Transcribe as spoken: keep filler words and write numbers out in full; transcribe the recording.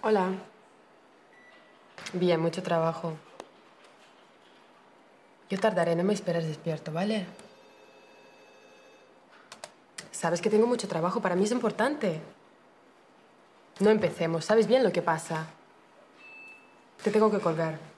Hola. Bien, mucho trabajo. Yo tardaré, no me esperes despierto, ¿vale? Sabes que tengo mucho trabajo, para mí es importante. No empecemos, sabes bien lo que pasa. Te tengo que colgar.